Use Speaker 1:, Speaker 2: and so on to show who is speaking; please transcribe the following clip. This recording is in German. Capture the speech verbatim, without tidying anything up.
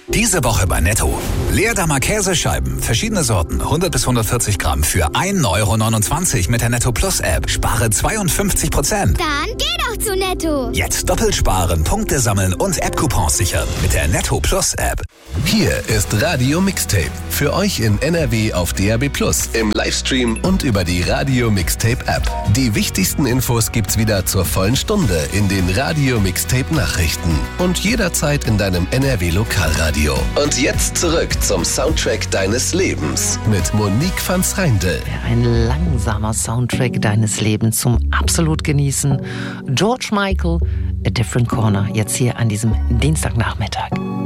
Speaker 1: Diese Woche bei Netto. Leerdammer Käsescheiben, verschiedene Sorten, hundert bis hundertvierzig Gramm für ein Euro neunundzwanzig mit der Netto Plus App. Spare zweiundfünfzig Prozent.
Speaker 2: Dann geh doch zu Netto.
Speaker 1: Jetzt doppelt sparen, Punkte sammeln und App-Coupons sichern mit der Netto Plus App.
Speaker 3: Hier ist Radio Mixtape. Für euch in N R W auf D A B Plus, im Livestream und über die Radio Mixtape App. Die wichtigsten Infos gibt's wieder zur vollen Stunde in den Radio Mixtape Nachrichten und jederzeit in deinem N R W Lokalradio. Und jetzt zurück zum Soundtrack deines Lebens mit Monique van S'Reindl.
Speaker 4: Ein langsamer Soundtrack deines Lebens zum absolut Genießen. George Michael, A Different Corner, jetzt hier an diesem Dienstagnachmittag.